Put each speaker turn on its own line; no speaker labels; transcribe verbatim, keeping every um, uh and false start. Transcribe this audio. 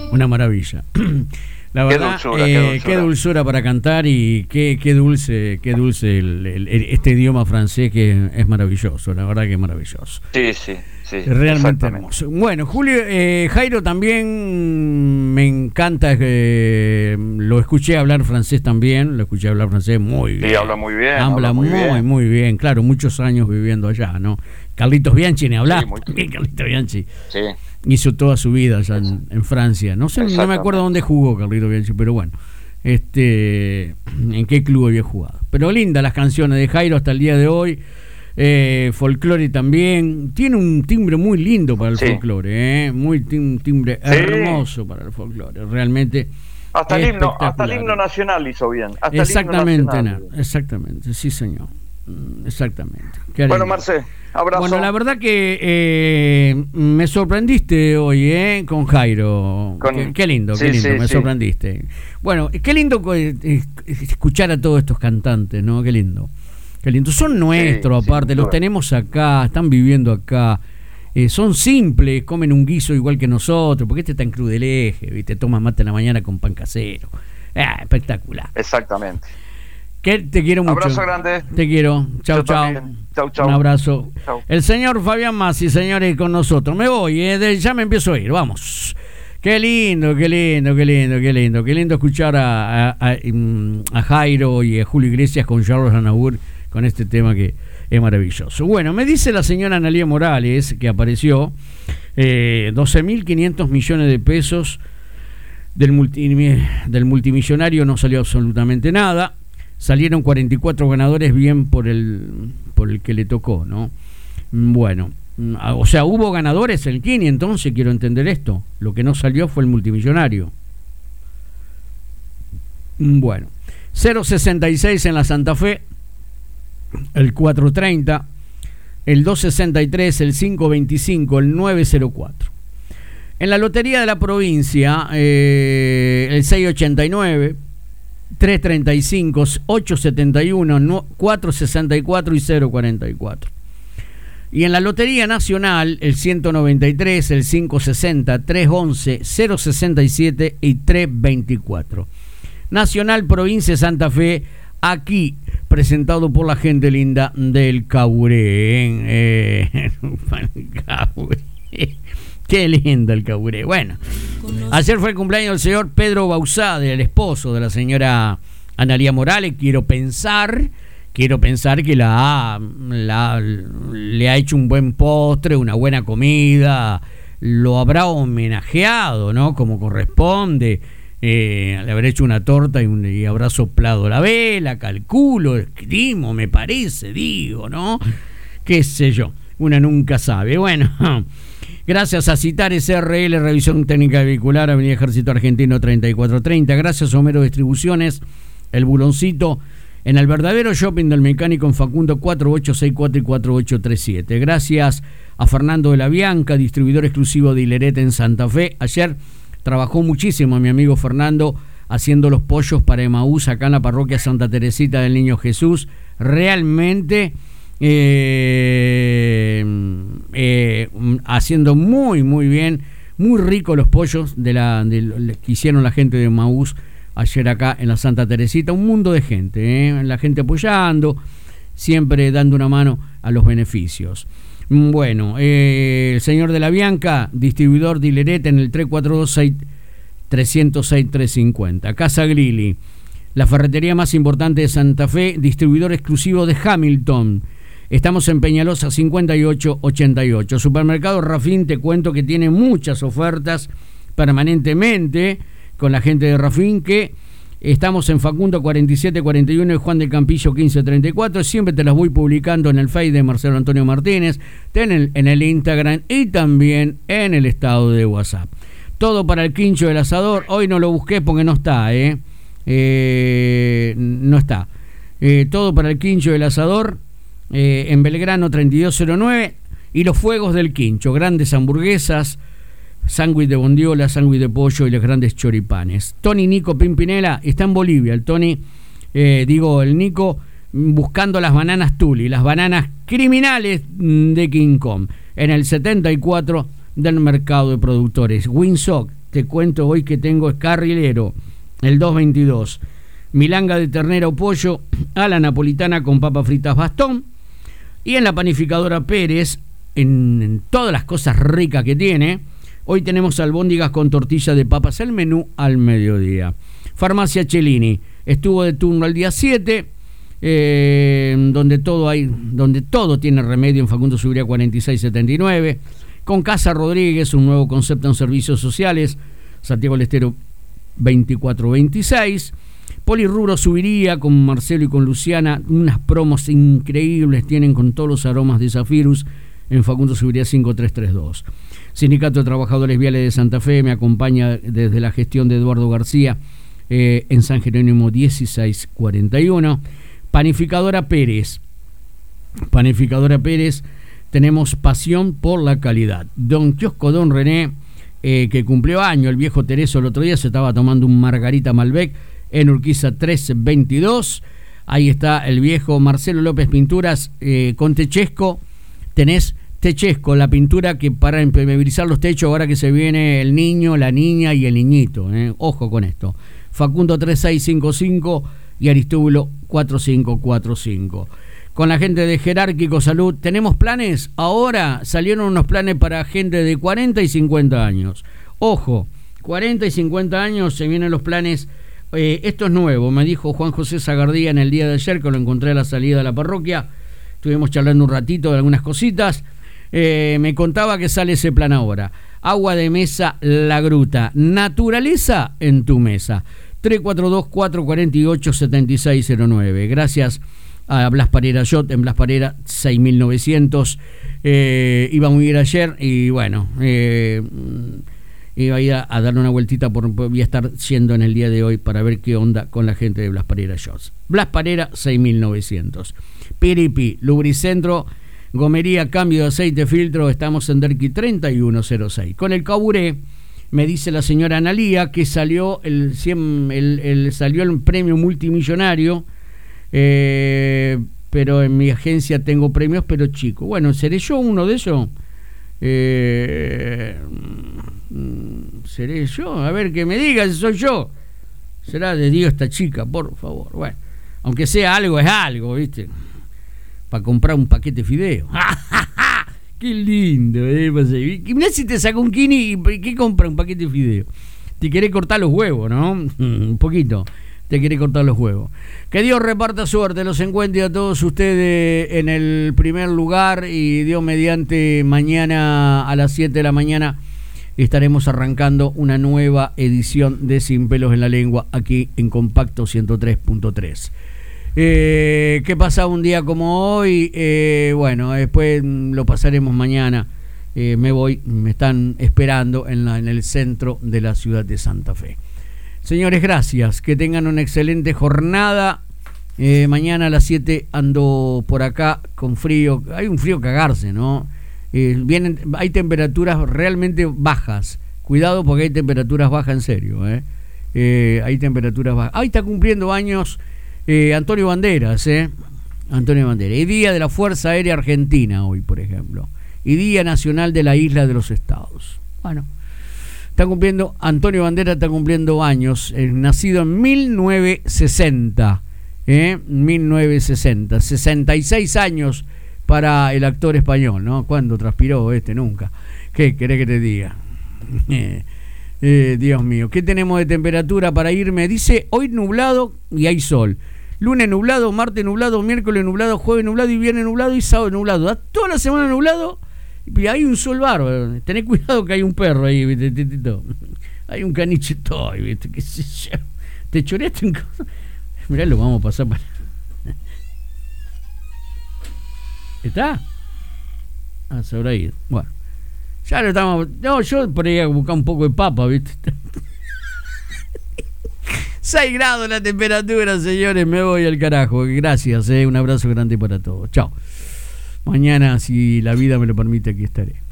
Una maravilla. La verdad,
qué dulzura,
eh,
qué dulzura.
qué dulzura para cantar y qué, qué dulce, qué dulce el, el, el, este idioma francés que es maravilloso, la verdad que es maravilloso.
Sí, sí, sí.
Realmente hermoso. Bueno, Julio, eh, Jairo también me encanta, eh, lo escuché hablar francés también, lo escuché hablar francés muy bien.
Sí, habla muy bien.
Habla, habla muy, muy bien. muy bien, claro, muchos años viviendo allá, ¿no? Carlitos Bianchi, ni hablar, sí, muy también Carlitos Bianchi.
Sí.
Hizo toda su vida allá en, en Francia. No sé, no me acuerdo dónde jugó Carlitos Bianchi, pero bueno, este, en qué club había jugado. Pero lindas las canciones de Jairo hasta el día de hoy. Eh, folclore también. Tiene un timbre muy lindo para el sí. folclore, ¿eh? Muy un timbre sí. hermoso para el folclore. Realmente.
Hasta el himno, hasta el himno nacional hizo bien. Hasta
exactamente,
el himno nacional.
No, exactamente, sí, señor. Exactamente.
Bueno, Marcé, abrazo.
Bueno, la verdad que eh, me sorprendiste hoy, ¿eh? Con Jairo. Con... Qué, qué lindo, sí, qué lindo, sí, me sí. sorprendiste. Bueno, qué lindo escuchar a todos estos cantantes, ¿no? Qué lindo. Qué lindo. Son nuestros, sí, aparte, los tenemos acá, están viviendo acá. Eh, son simples, comen un guiso igual que nosotros, porque este está en Cruz del Eje, ¿viste? Tomas mate en la mañana con pan casero. Ah, espectacular.
Exactamente.
Que te quiero mucho.
Abrazo grande.
Te quiero. Chau, chau.
Chau, chau.
Un abrazo.
Chau.
El señor Fabián Massi, señores, con nosotros. Me voy, eh, de, ya me empiezo a ir. Vamos. Qué lindo, qué lindo, qué lindo, qué lindo. Qué lindo escuchar a, a, a, a Jairo y a Julio Iglesias con Charles Aznavour con este tema que es maravilloso. Bueno, me dice la señora Analía Morales, que apareció, eh, doce mil quinientos millones de pesos del, multi, del multimillonario, no salió absolutamente nada. Salieron cuarenta y cuatro ganadores, bien por el por el que le tocó, ¿no? Bueno, o sea, hubo ganadores el Kini, entonces quiero entender esto. Lo que no salió fue el multimillonario. Bueno, cero sesenta y seis en la Santa Fe, el cuatro treinta, el dos sesenta y tres, el cinco veinticinco, el nueve cero cuatro. En la Lotería de la Provincia, eh, el seis ochenta y nueve, tres treinta y cinco, ocho setenta y uno, cuatro sesenta y cuatro y cero cuarenta y cuatro. Y en la Lotería Nacional, el ciento noventa y tres, el quinientos sesenta, tres once, cero sesenta y siete y tres veinticuatro. Nacional Provincia Santa Fe, aquí presentado por la gente linda del Caburé. Eh, Caburé. Qué lindo el Caburé. Bueno, ayer fue el cumpleaños del señor Pedro Bauzá, el esposo de la señora Analía Morales. Quiero pensar, quiero pensar que la, ha, la le ha hecho un buen postre, una buena comida, lo habrá homenajeado, ¿no? Como corresponde. Eh, le habrá hecho una torta y, un, y habrá soplado la vela, calculo, escrimo, me parece, digo, ¿no? Qué sé yo, una nunca sabe. Bueno, gracias a Citares R L, Revisión Técnica Vehicular, Avenida Ejército Argentino treinta y cuatro treinta. Gracias a Homero Distribuciones, El Buloncito, en el verdadero shopping del mecánico en Facundo cuatro ocho seis cuatro y cuatro ocho tres siete. Gracias a Fernando de la Bianca, distribuidor exclusivo de Hileret en Santa Fe. Ayer trabajó muchísimo mi amigo Fernando haciendo los pollos para Emaús acá en la parroquia Santa Teresita del Niño Jesús. Realmente eh, eh, haciendo muy muy bien, muy ricos los pollos de la de, que hicieron la gente de Emaús ayer acá en la Santa Teresita. Un mundo de gente, eh, la gente apoyando, siempre dando una mano a los beneficios. Bueno, eh, el señor de la Bianca, distribuidor de Hileret en el tres cuatro dos seis, tres cero seis, tres cinco cero. Casa Grilli, la ferretería más importante de Santa Fe, distribuidor exclusivo de Hamilton. Estamos en Peñalosa cincuenta y ocho ochenta y ocho. Supermercado Rafín, te cuento que tiene muchas ofertas permanentemente con la gente de Rafín, que estamos en Facundo cuarenta y siete cuarenta y uno y Juan de Campillo quince treinta y cuatro. Siempre te las voy publicando en el Face de Marcelo Antonio Martínez, en el, en el Instagram y también en el estado de WhatsApp. Todo para el quincho del asador. Hoy no lo busqué porque no está, ¿eh? eh no está. Eh, todo para el quincho del asador, eh, en Belgrano treinta y dos cero nueve. Y los fuegos del quincho, grandes hamburguesas, sándwich de bondiola, sándwich de pollo y los grandes choripanes. Tony Nico Pimpinela está en Bolivia. El Tony, eh, digo, el Nico, buscando las bananas Tuli, las bananas criminales de King Kong, en el setenta y cuatro del mercado de productores. Winsock, te cuento hoy que tengo escarrilero, el dos veintidós. Milanga de ternera o pollo a la napolitana con papas fritas Bastón. Y en la panificadora Pérez, en, en todas las cosas ricas que tiene, hoy tenemos albóndigas con tortilla de papas, el menú al mediodía. Farmacia Cellini, estuvo de turno al día siete, eh, donde todo hay, donde todo tiene remedio en Facundo Subiría cuarenta y seis setenta y nueve. Con Casa Rodríguez, un nuevo concepto en servicios sociales, Santiago del Estero veinticuatro veintiséis. Polirrubro Subiría con Marcelo y con Luciana, unas promos increíbles tienen con todos los aromas de Zafirus en Facundo Subiría cinco tres tres dos. Sindicato de Trabajadores Viales de Santa Fe me acompaña desde la gestión de Eduardo García eh, en San Jerónimo dieciséis cuarenta y uno. Panificadora Pérez. Panificadora Pérez, tenemos pasión por la calidad. Don Kiosco Don René, eh, que cumplió año, el viejo Tereso el otro día se estaba tomando un Margarita Malbec en Urquiza tres veintidós. Ahí está el viejo Marcelo López Pinturas, eh, con Techesco. Tenés Techesco, la pintura que para impermeabilizar los techos ahora que se viene el niño, la niña y el niñito. Eh. Ojo con esto. Facundo tres seis cinco cinco y Aristóbulo cuatro cinco cuatro cinco. Con la gente de Jerárquico Salud, ¿tenemos planes? Ahora salieron unos planes para gente de cuarenta y cincuenta años. Ojo, cuarenta y cincuenta años se vienen los planes. Eh, esto es nuevo, me dijo Juan José Zagardía en el día de ayer, que lo encontré a la salida de la parroquia. Estuvimos charlando un ratito de algunas cositas. Eh, me contaba que sale ese plan ahora. Agua de mesa La Gruta, naturaleza en tu mesa. tres cuatro dos, cuatro cuatro ocho, siete seis cero nueve. Gracias a Blas Parera Yacht, en Blas Parera seis mil novecientos. Eh, iba muy bien ayer y bueno, eh, iba a ir a, a darle una vueltita, por, voy a estar yendo en el día de hoy para ver qué onda con la gente de Blas Parera Yacht. Blas Parera seis mil novecientos. Piripi, Lubricentro, gomería, cambio de aceite, filtro, estamos en Derqui treinta y uno cero seis. Con el Caburé, me dice la señora Analía que salió el, el, el, salió el premio multimillonario, eh, pero en mi agencia tengo premios, pero chicos. Bueno, ¿seré yo uno de esos? Eh, ¿Seré yo? A ver, que me diga si soy yo. Será de Dios esta chica, por favor. Bueno, aunque sea algo, es algo, ¿viste? Para comprar un paquete de fideo. Qué lindo, ¿eh? Mirá si te saca un kini y ¿qué compra un paquete de fideo? Te querés cortar los huevos, ¿no? Un poquito. Te querés cortar los huevos. Que Dios reparta suerte, los encuentre a todos ustedes en el primer lugar y Dios mediante mañana a las siete de la mañana estaremos arrancando una nueva edición de Sin Pelos en la Lengua aquí en Compacto ciento tres punto tres. Eh, ¿Qué pasa un día como hoy? Eh, bueno, después lo pasaremos mañana. Eh, me voy, me están esperando en, la, en el centro de la ciudad de Santa Fe. Señores, gracias. Que tengan una excelente jornada. Eh, mañana a las siete ando por acá con frío. Hay un frío cagarse, ¿no? Eh, vienen, hay temperaturas realmente bajas. Cuidado porque hay temperaturas bajas en serio. ¿eh? Eh, hay temperaturas bajas. Ahí está cumpliendo años eh, Antonio Banderas. ¿eh? Antonio Banderas. Y Día de la Fuerza Aérea Argentina hoy, por ejemplo. Y Día Nacional de la Isla de los Estados. Bueno. Está cumpliendo, Antonio Banderas está cumpliendo años, eh, nacido en mil novecientos sesenta, ¿eh? mil novecientos sesenta, sesenta y seis años para el actor español, ¿no? ¿Cuándo transpiró este? Nunca. ¿Qué querés que te diga? Eh, eh, Dios mío, ¿qué tenemos de temperatura para irme? Dice, hoy nublado y hay sol. Lunes nublado, martes nublado, miércoles nublado, jueves nublado y viernes nublado y sábado nublado. ¿Da toda la semana nublado? Y hay un sol bárbaro. Tenés cuidado que hay un perro ahí, ¿viste? Hay un caniche todo, ¿viste? ¿Qué sé yo? Te choreaste un cosa. Mirá, lo vamos a pasar para. ¿Está? Ah, se habrá ido. Bueno. Ya lo estamos. No, yo por ahí a buscar un poco de papa, ¿viste? seis grados la temperatura, señores. Me voy al carajo. Gracias, ¿eh? Un abrazo grande para todos. Chao. Mañana, si la vida me lo permite, aquí estaré.